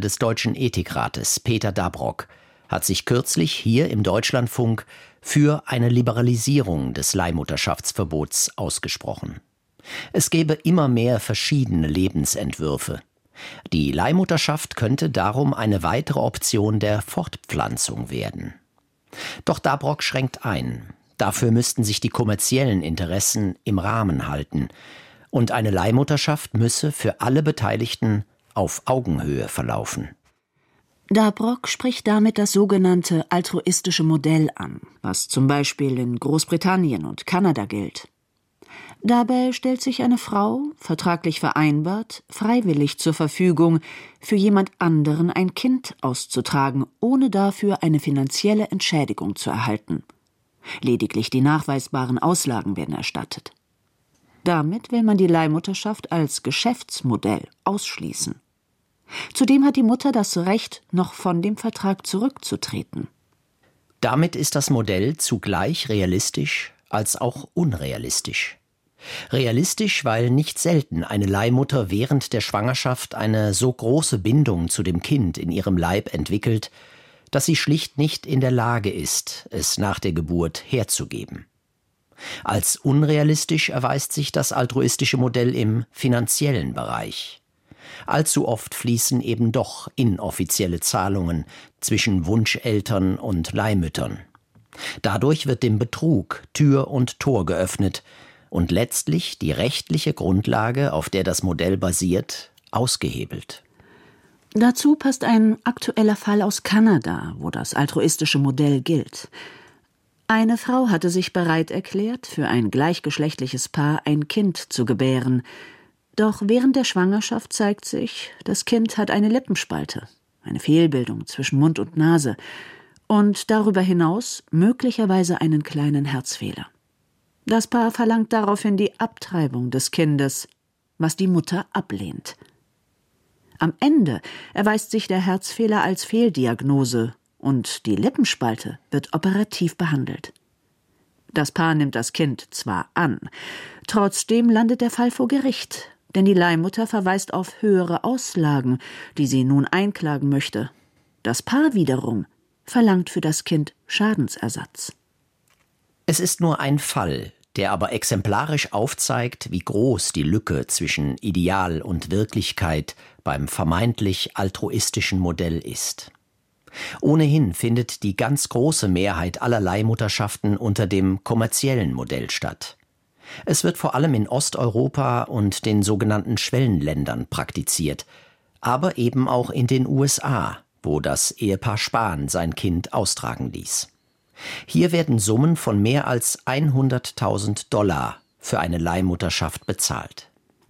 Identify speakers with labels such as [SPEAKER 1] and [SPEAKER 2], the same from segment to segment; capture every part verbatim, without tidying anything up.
[SPEAKER 1] des Deutschen Ethikrates, Peter Dabrock, hat sich kürzlich hier im Deutschlandfunk für eine Liberalisierung des Leihmutterschaftsverbots ausgesprochen. Es gebe immer mehr verschiedene Lebensentwürfe. Die Leihmutterschaft könnte darum eine weitere Option der Fortpflanzung werden. Doch Dabrock schränkt ein. Dafür müssten sich die kommerziellen Interessen im Rahmen halten. Und eine Leihmutterschaft müsse für alle Beteiligten auf Augenhöhe verlaufen.
[SPEAKER 2] Dabrock spricht damit das sogenannte altruistische Modell an, was zum Beispiel in Großbritannien und Kanada gilt. Dabei stellt sich eine Frau, vertraglich vereinbart, freiwillig zur Verfügung, für jemand anderen ein Kind auszutragen, ohne dafür eine finanzielle Entschädigung zu erhalten. Lediglich die nachweisbaren Auslagen werden erstattet. Damit will man die Leihmutterschaft als Geschäftsmodell ausschließen. Zudem hat die Mutter das Recht, noch von dem Vertrag zurückzutreten.
[SPEAKER 1] Damit ist das Modell zugleich realistisch als auch unrealistisch. Realistisch, weil nicht selten eine Leihmutter während der Schwangerschaft eine so große Bindung zu dem Kind in ihrem Leib entwickelt, dass sie schlicht nicht in der Lage ist, es nach der Geburt herzugeben. Als unrealistisch erweist sich das altruistische Modell im finanziellen Bereich. Allzu oft fließen eben doch inoffizielle Zahlungen zwischen Wunscheltern und Leihmüttern. Dadurch wird dem Betrug Tür und Tor geöffnet und letztlich die rechtliche Grundlage, auf der das Modell basiert, ausgehebelt.
[SPEAKER 2] Dazu passt ein aktueller Fall aus Kanada, wo das altruistische Modell gilt. Eine Frau hatte sich bereit erklärt, für ein gleichgeschlechtliches Paar ein Kind zu gebären. Doch während der Schwangerschaft zeigt sich, das Kind hat eine Lippenspalte, eine Fehlbildung zwischen Mund und Nase und darüber hinaus möglicherweise einen kleinen Herzfehler. Das Paar verlangt daraufhin die Abtreibung des Kindes, was die Mutter ablehnt. Am Ende erweist sich der Herzfehler als Fehldiagnose und die Lippenspalte wird operativ behandelt. Das Paar nimmt das Kind zwar an, trotzdem landet der Fall vor Gericht, denn die Leihmutter verweist auf höhere Auslagen, die sie nun einklagen möchte. Das Paar wiederum verlangt für das Kind Schadensersatz.
[SPEAKER 1] Es ist nur ein Fall, der aber exemplarisch aufzeigt, wie groß die Lücke zwischen Ideal und Wirklichkeit beim vermeintlich altruistischen Modell ist. Ohnehin findet die ganz große Mehrheit aller Leihmutterschaften unter dem kommerziellen Modell statt. Es wird vor allem in Osteuropa und den sogenannten Schwellenländern praktiziert, aber eben auch in den U S A, wo das Ehepaar Spahn sein Kind austragen ließ. Hier werden Summen von mehr als hunderttausend Dollar für eine Leihmutterschaft bezahlt.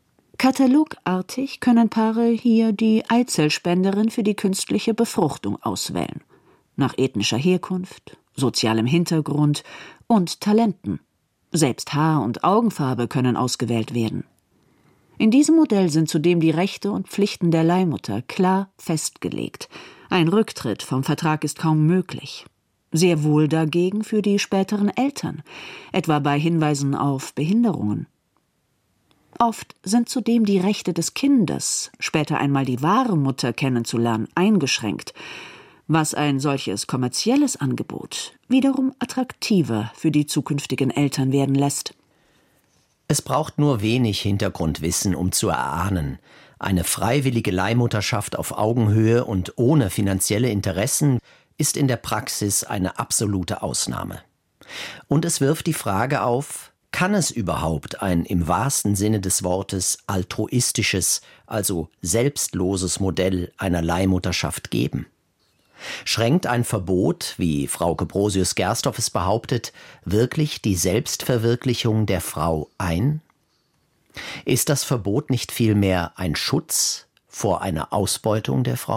[SPEAKER 2] Katalogartig können Paare hier die Eizellspenderin für die künstliche Befruchtung auswählen. Nach ethnischer Herkunft, sozialem Hintergrund und Talenten. Selbst Haar- und Augenfarbe können ausgewählt werden. In diesem Modell sind zudem die Rechte und Pflichten der Leihmutter klar festgelegt. Ein Rücktritt vom Vertrag ist kaum möglich. Sehr wohl dagegen für die späteren Eltern, etwa bei Hinweisen auf Behinderungen. Oft sind zudem die Rechte des Kindes, später einmal die wahre Mutter kennenzulernen, eingeschränkt, was ein solches kommerzielles Angebot wiederum attraktiver für die zukünftigen Eltern werden lässt.
[SPEAKER 1] Es braucht nur wenig Hintergrundwissen, um zu erahnen, eine freiwillige Leihmutterschaft auf Augenhöhe und ohne finanzielle Interessen ist in der Praxis eine absolute Ausnahme. Und es wirft die Frage auf, kann es überhaupt ein im wahrsten Sinne des Wortes altruistisches, also selbstloses Modell einer Leihmutterschaft geben? Schränkt ein Verbot, wie Frauke Brosius-Gersdorf es behauptet, wirklich die Selbstverwirklichung der Frau ein? Ist das Verbot nicht vielmehr ein Schutz vor einer Ausbeutung der Frau?